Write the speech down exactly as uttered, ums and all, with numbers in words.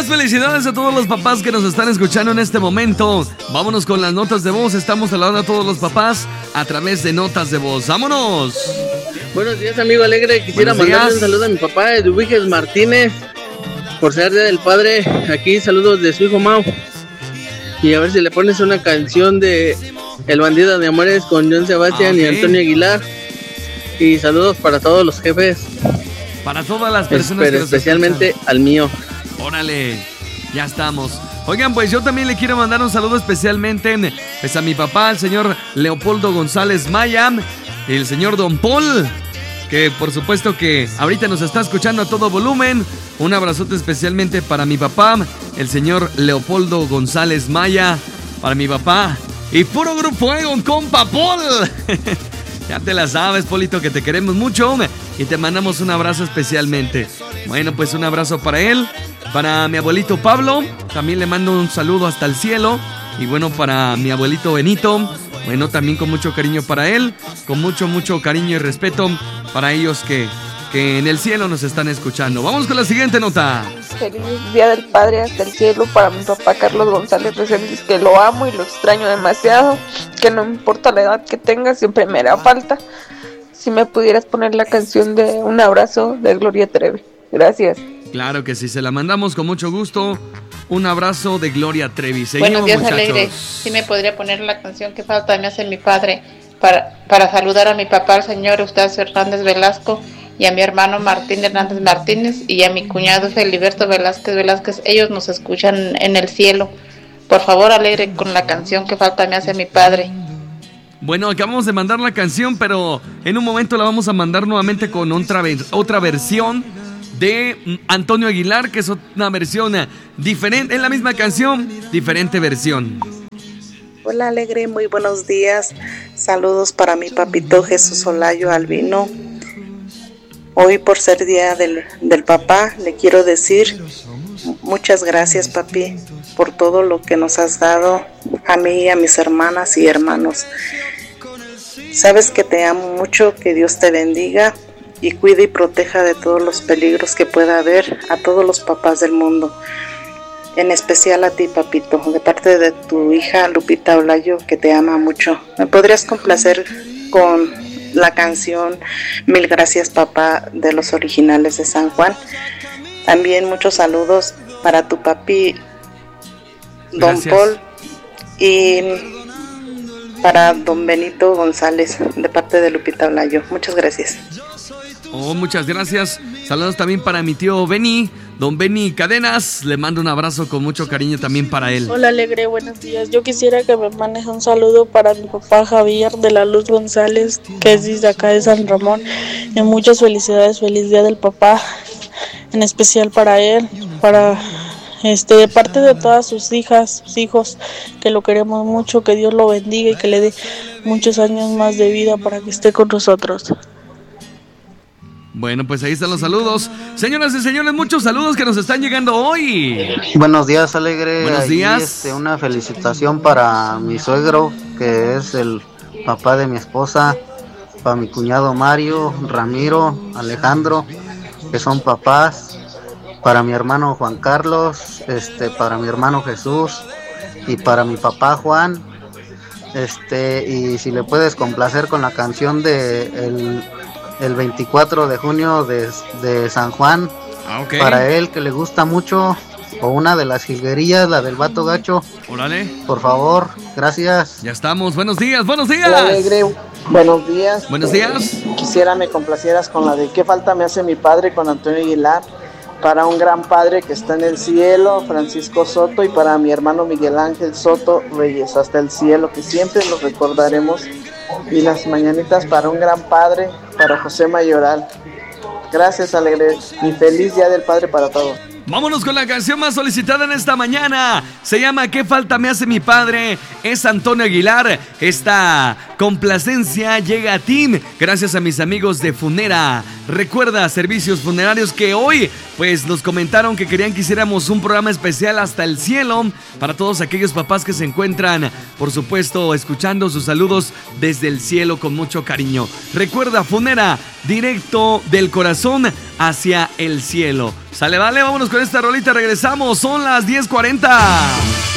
Muchas felicidades a todos los papás que nos están escuchando en este momento. Vámonos con las notas de voz. Estamos hablando a todos los papás a través de notas de voz. ¡Vámonos! Buenos días, amigo alegre. Quisiera mandarle un saludo a mi papá, Eduviges Martínez, por ser Día del Padre. Aquí saludos de su hijo Mau. Y a ver si le pones una canción de El Bandido de Amores con John Sebastián okay. y Antonio Aguilar. Y saludos para todos los jefes. Para todas las personas Pero que nos especialmente escuchan. Al mío. Órale, ya estamos. Oigan, pues yo también le quiero mandar un saludo especialmente pues, a mi papá, el señor Leopoldo González Maya, y el señor Don Paul, que por supuesto que ahorita nos está escuchando a todo volumen. Un abrazote especialmente para mi papá, el señor Leopoldo González Maya, para mi papá. Y puro grupo Egon, compa Paul. Ya te la sabes, Polito, que te queremos mucho y te mandamos un abrazo especialmente. Bueno, pues un abrazo para él, para mi abuelito Pablo, también le mando un saludo hasta el cielo. Y bueno, para mi abuelito Benito, bueno, también con mucho cariño para él, con mucho, mucho cariño y respeto para ellos que, que en el cielo nos están escuchando. Vamos con la siguiente nota. Feliz Día del Padre hasta el cielo para mi papá Carlos González Reséndiz, que lo amo y lo extraño demasiado, que no importa la edad que tenga, siempre me hará falta. Si me pudieras poner la canción de Un Abrazo de Gloria Trevi. Gracias. Claro que sí, se la mandamos con mucho gusto. Un abrazo de Gloria Trevi. Seguimos, buenos días, muchachos. Alegre. Sí me podría poner la canción que falta me hace mi padre para, para saludar a mi papá, el señor Eustacio Hernández Velasco, y a mi hermano Martín Hernández Martínez, y a mi cuñado Feliberto Velázquez Velázquez. Ellos nos escuchan en el cielo. Por favor, Alegre, con la canción que falta me hace mi padre. Bueno, acabamos de mandar la canción, pero en un momento la vamos a mandar nuevamente con otra, otra versión de Antonio Aguilar, que es una versión diferente, en la misma canción, diferente versión. Hola, Alegre, muy buenos días. Saludos para mi papito Jesús Olayo Albino. Hoy, por ser Día del, del Papá, le quiero decir muchas gracias, papi, por todo lo que nos has dado a mí y a mis hermanas y hermanos. Sabes que te amo mucho, que Dios te bendiga y cuide y proteja de todos los peligros que pueda haber a todos los papás del mundo. En especial a ti, papito, de parte de tu hija Lupita Olayo, que te ama mucho. ¿Me podrías complacer con la canción Mil Gracias Papá de los Originales de San Juan? También muchos saludos para tu papi Don Gracias. Paul y para Don Benito González de parte de Lupita Olayo. Muchas gracias. Oh, muchas gracias. Saludos también para mi tío Beni, Don Beni Cadenas. Le mando un abrazo con mucho cariño también para él. Hola, Alegre, buenos días. Yo quisiera que me mandes un saludo para mi papá Javier de la Luz González, que es desde acá de San Ramón. Y muchas felicidades, feliz Día del Papá, en especial para él, para este de parte de todas sus hijas, sus hijos, que lo queremos mucho, que Dios lo bendiga y que le dé muchos años más de vida para que esté con nosotros. Bueno, pues ahí están los saludos. Señoras y señores, muchos saludos que nos están llegando hoy. Buenos días, Alegre. Buenos días. Ahí, este, una felicitación para mi suegro, que es el papá de mi esposa, para mi cuñado Mario, Ramiro, Alejandro, que son papás, para mi hermano Juan Carlos, este, para mi hermano Jesús y para mi papá Juan. Este, y si le puedes complacer con la canción de el el veinticuatro de junio de, de San Juan, ah, okay. Para él, que le gusta mucho, o una de las jilguerías, la del Vato Gacho. Órale. Por favor, gracias. Ya estamos, buenos días, buenos días. Hola, Alegre, buenos días. Buenos días. Quisiera me complacieras con la de ¿Qué falta me hace mi padre? Con Antonio Aguilar, para un gran padre que está en el cielo, Francisco Soto, y para mi hermano Miguel Ángel Soto Reyes, hasta el cielo, que siempre los recordaremos. Y las mañanitas para un gran padre, para José Mayoral. Gracias, Alegre, y feliz Día del Padre para todos. Vámonos con la canción más solicitada en esta mañana. Se llama ¿Qué falta me hace mi padre? es Antonio Aguilar. Esta complacencia llega a ti gracias a mis amigos de Funera. Recuerda, servicios funerarios, que hoy pues nos comentaron que querían que hiciéramos un programa especial hasta el cielo para todos aquellos papás que se encuentran, por supuesto, escuchando sus saludos desde el cielo con mucho cariño. Recuerda, Funera, directo del corazón hacia el cielo. Sale, vale, vámonos con esta rolita, regresamos, son las diez cuarenta.